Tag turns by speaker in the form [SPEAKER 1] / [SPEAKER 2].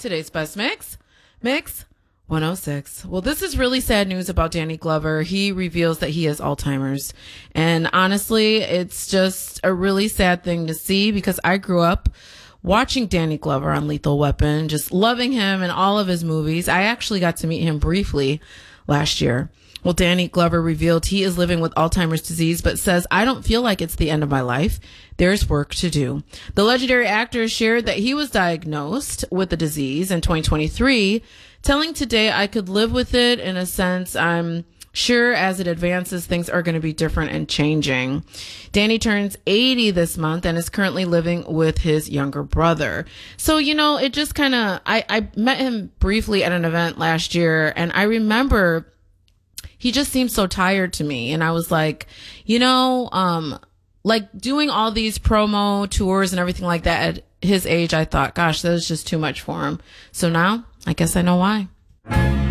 [SPEAKER 1] today's best mix. Mix 106. Well, this is really sad news about Danny Glover. He reveals that he has Alzheimer's. And honestly, it's just a really sad thing to see because I grew up watching Danny Glover on Lethal Weapon, just loving him in all of his movies. I actually got to meet him briefly last year. Well, Danny Glover revealed he is living with Alzheimer's disease, but says, "I don't feel like it's the end of my life. There's work to do." The legendary actor shared that he was diagnosed with the disease in 2023, telling Today, "I could live with it in a sense. I'm sure as it advances, things are going to be different and changing." Danny turns 80 this month and is currently living with his younger brother. So, it just kind of, I met him briefly at an event last year, and I remember he just seemed so tired to me. And I was like, like doing all these promo tours and everything like that at his age, I thought, gosh, that was just too much for him. So now I guess I know why.